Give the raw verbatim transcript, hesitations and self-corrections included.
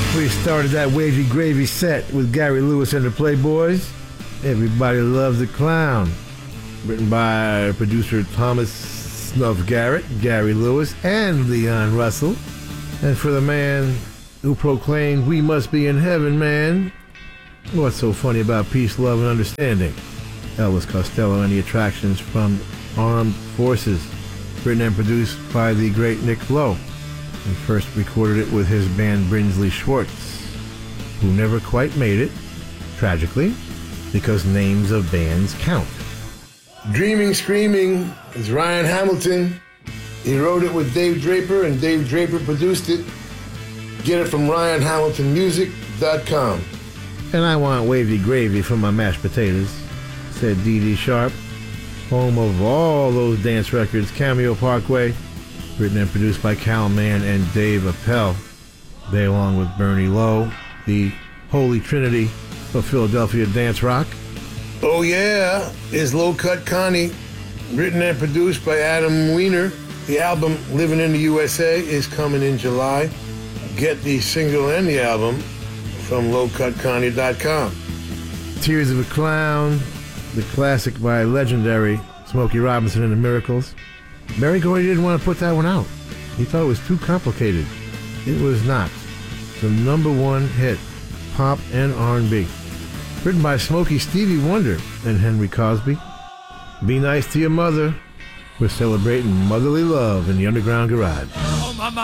We started that wavy gravy set with Gary Lewis and the Playboys. Everybody Loves the Clown. Written by producer Thomas Snuff Garrett, Gary Lewis, and Leon Russell. And for the man who proclaimed, "We must be in heaven, man." What's so funny about peace, love, and understanding? Elvis Costello and the Attractions from Armed Forces. Written and produced by the great Nick Lowe. And first recorded it with his band Brinsley Schwartz, who never quite made it, tragically, because names of bands count. Dreaming Screaming is Ryan Hamilton. He wrote it with Dave Draper, and Dave Draper produced it. Get it from ryan hamilton music dot com. And I want wavy gravy for my mashed potatoes, said Dee Dee Sharp, home of all those dance records, Cameo Parkway. Written and produced by Cal Mann and Dave Appel. They, along with Bernie Lowe, the Holy Trinity of Philadelphia dance rock. Oh Yeah is Low Cut Connie. Written and produced by Adam Weiner. The album Living in the U S A is coming in July. Get the single and the album from low cut connie dot com. Tears of a Clown, the classic by legendary Smokey Robinson and the Miracles. Berry Gordy didn't want to put that one out. He thought it was too complicated. It was not. The number one hit, pop and R and B. Written by Smokey Stevie Wonder and Henry Cosby. Be Nice to Your Mother. We're celebrating motherly love in the Underground Garage.